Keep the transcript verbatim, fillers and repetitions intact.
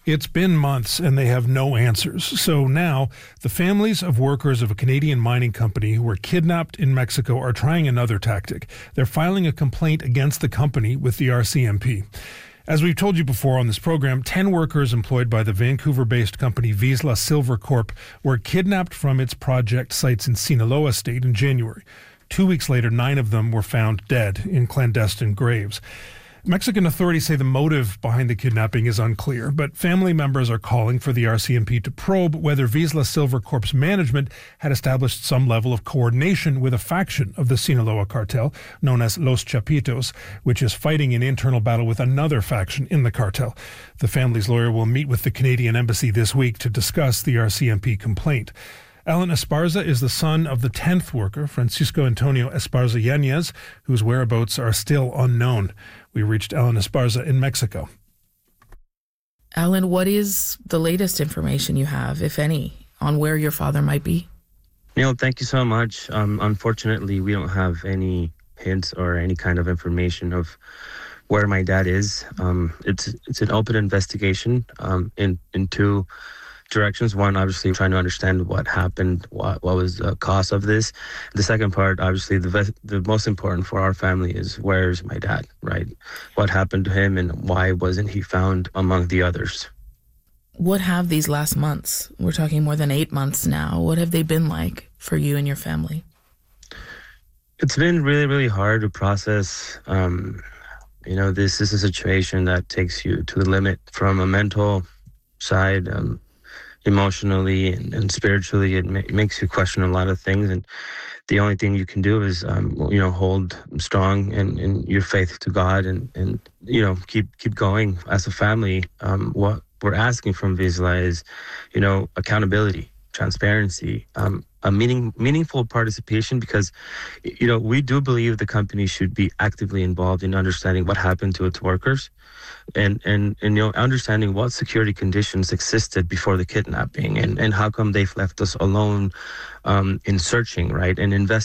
It's been months and they have no answers. So now the families of workers of a Canadian mining company who were kidnapped in Mexico are trying another tactic. They're filing a complaint against the company with the R C M P. As we've told you before on this program, ten workers employed by the Vancouver-based company Vizsla Silver Corp were kidnapped from its project sites in Sinaloa State in January. Two weeks later, nine of them were found dead in clandestine graves. Mexican authorities say the motive behind the kidnapping is unclear, but family members are calling for the R C M P to probe whether Vizsla Silver Corp's management had established some level of coordination with a faction of the Sinaloa cartel, known as Los Chapitos, which is fighting an internal battle with another faction in the cartel. The family's lawyer will meet with the Canadian embassy this week to discuss the R C M P complaint. Alan Esparza is the son of the tenth worker, Francisco Antonio Esparza Yanez, whose whereabouts are still unknown. We reached Alan Esparza in Mexico. Alan, what is the latest information you have, if any, on where your father might be? Neil, thank you so much. Um, unfortunately, we don't have any hints or any kind of information of where my dad is. Um, it's it's an open investigation um, in into directions. One, obviously trying to understand what happened, what what was the cause of this. The second part, obviously the ves- the most important for our family is where's my dad, right? What happened to him and why wasn't he found among the others? What have these last months, we're talking more than eight months now, what have they been like for you and your family? It's been really, really hard to process. Um, you know, this, this is a situation that takes you to the limit from a mental side, um, emotionally and, and spiritually. It, ma- it makes you question a lot of things, and the only thing you can do is um, you know hold strong in, in your faith to God, and, and you know keep keep going as a family. Um, what we're asking from Vizsla is you know accountability, transparency, um, a meaning meaningful participation, because you know we do believe the company should be actively involved in understanding what happened to its workers. And, and and you know understanding what security conditions existed before the kidnapping, and, and how come they've left us alone um, in searching, right, and investing.